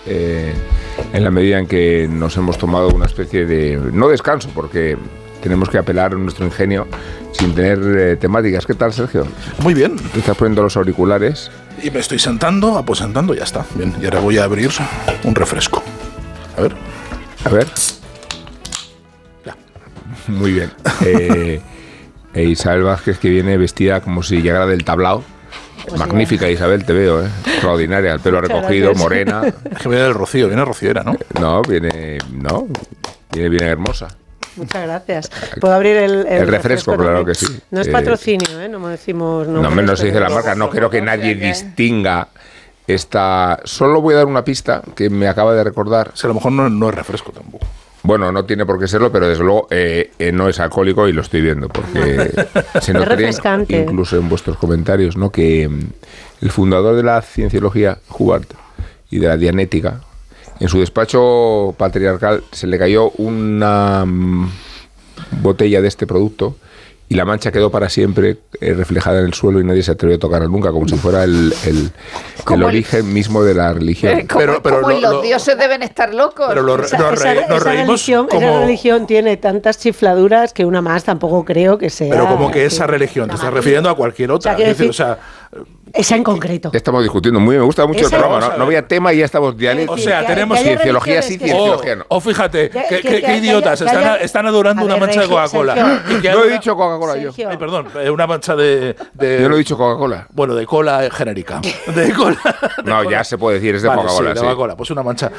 en la medida en que nos hemos tomado una especie de, no descanso, porque tenemos que apelar a nuestro ingenio sin tener temáticas. ¿Qué tal, Sergio? Muy bien. ¿Te estás poniendo los auriculares? Y me estoy sentando, aposentando, ya está. Bien, y ahora voy a abrir un refresco. A ver. A ver. Ya. Muy bien. Isabel Vázquez, que viene vestida como si llegara del tablao. Pues magnífica, Isabel, te veo, extraordinaria. El pelo recogido, morena. Es que viene del Rocío, viene rociera, ¿no? Viene bien hermosa. Muchas gracias. ¿Puedo abrir el refresco? Claro que sí. No es patrocinio, no decimos... No se dice la marca. No creo que nadie distinga esta... Solo voy a dar una pista que me acaba de recordar. O sea, a lo mejor no es refresco tampoco. Bueno, no tiene por qué serlo, pero desde luego no es alcohólico y lo estoy viendo, porque se notaría incluso en vuestros comentarios, ¿no? Que el fundador de la cienciología, Hubbard, y de la dianética, en su despacho patriarcal se le cayó una botella de este producto y la mancha quedó para siempre reflejada en el suelo y nadie se atrevió a tocarla nunca, como si fuera el origen mismo de la religión. Pero los dioses deben estar locos. Pero esa religión tiene tantas chifladuras que una más tampoco creo que sea... Pero como que esa religión, te estás refiriendo a cualquier otra. Esa en concreto. Estamos discutiendo me gusta mucho el programa, no había tema y ya estamos dialogando. O sea, tenemos cienciología sí, cienciología no. O fíjate, qué idiotas, están adorando una mancha de Coca-Cola. No he dicho Coca-Cola yo. Ay, perdón, una mancha de... Yo no he dicho Coca-Cola. Bueno, de cola genérica. De cola. No, ya se puede decir, es de Coca-Cola. Sí, de Coca-Cola, pues una mancha.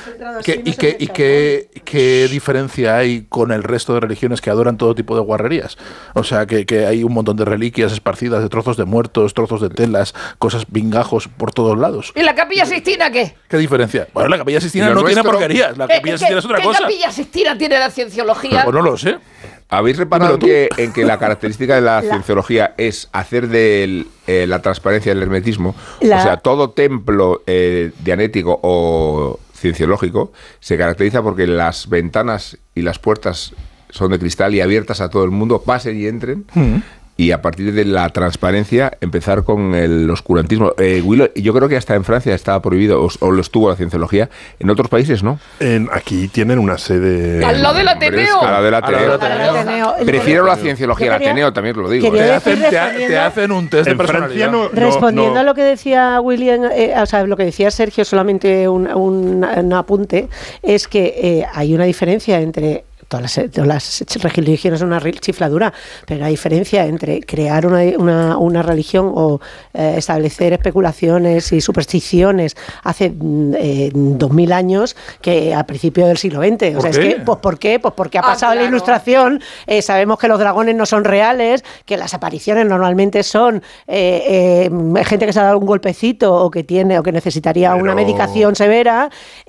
¿Qué diferencia hay con el resto de religiones que adoran todo tipo de guarrerías? O sea, que hay un montón de reliquias esparcidas, de trozos de muertos, trozos de telas, cosas vingajos por todos lados. ¿Y la Capilla Sixtina qué? ¿Qué diferencia? Bueno, la Capilla Sixtina no tiene porquerías. La Capilla Sixtina es otra cosa. ¿Qué Capilla Sixtina tiene la cienciología? Pues no lo sé. ¿Habéis reparado en que la característica de la cienciología es hacer de la transparencia del hermetismo? O sea, todo templo dianético o cienciológico se caracteriza porque las ventanas y las puertas son de cristal y abiertas a todo el mundo, pasen y entren. Y a partir de la transparencia empezar con el oscurantismo. Willow, yo creo que hasta en Francia estaba prohibido, o lo estuvo la cienciología. En otros países, ¿no. Aquí tienen una sede... ¡Al lado del Ateneo! Al lado del Ateneo. Prefiero la cienciología, el Ateneo también lo digo. Te hacen un test de personalidad. Respondiendo a lo que decía William, o sea, lo que decía Sergio, solamente un apunte, es que hay una diferencia entre... Todas las religiones son una chifladura, pero hay diferencia entre crear una religión o establecer especulaciones y supersticiones hace 2000 años que a principios del siglo XX. O sea, es que, ¿por qué? Pues porque ha pasado la Ilustración, sabemos que los dragones no son reales, que las apariciones normalmente son gente que se ha dado un golpecito o que necesitaría una medicación severa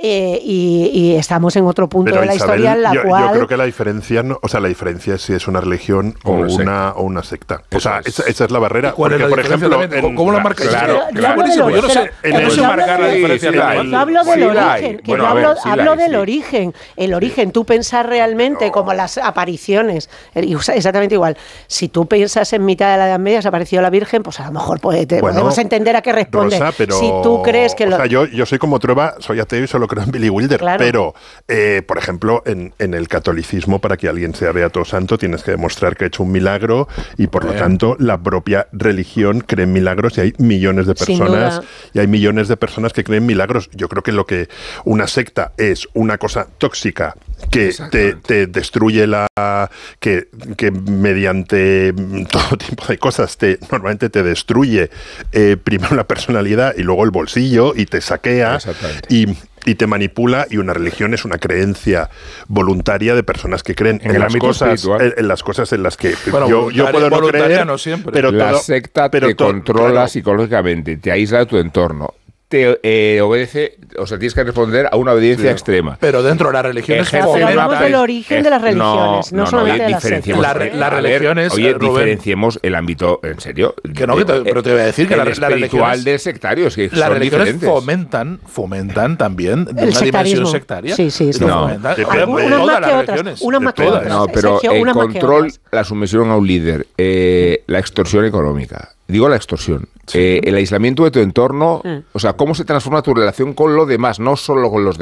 y estamos en otro punto de la historia en la cual... Yo creo que la diferencia, la diferencia es si es una religión o una secta. O sea, esa es la barrera. ¿Cuál es la diferencia? Por ejemplo, ¿cómo lo marcáis? Claro. Yo no sé marcar la diferencia. Yo hablo del origen. Hablo del origen. El origen, tú piensas realmente como las apariciones. Exactamente igual. Si tú piensas en mitad de la Edad Media, se apareció la Virgen, pues a lo mejor podemos entender a qué responde. Rosa, pero, si tú crees que... yo soy como Trueba, soy ateo y solo creo en Billy Wilder. Claro. Pero, por ejemplo, en el catolicismo, para que alguien sea beato santo, tienes que demostrar que ha hecho un milagro y, por lo tanto, la propia religión cree en milagros y hay millones de personas que creen milagros. Yo creo que lo que una secta es una cosa tóxica que te destruye que mediante todo tipo de cosas normalmente te destruye primero la personalidad y luego el bolsillo y te saquea y te manipula, y una religión es una creencia voluntaria de personas que creen en las cosas en las que yo puedo no creer, no siempre. Pero la secta te controla psicológicamente, te aísla de tu entorno, te obedece, o sea, tienes que responder a una obediencia extrema. Pero dentro de las religiones... Hablamos del origen de las religiones, no solamente de las sectas. Las religiones... Diferenciemos el ámbito, en serio. Pero te voy a decir que la espiritual del sectario, es que las religiones diferentes. fomentan también el una dimensión sectaria. Sí. Unas más que otras. No, pero el control, la sumisión a un líder, la extorsión económica. Digo la extorsión. El aislamiento de tu entorno, o sea, cómo se transforma tu relación con lo demás, no solo con los demás.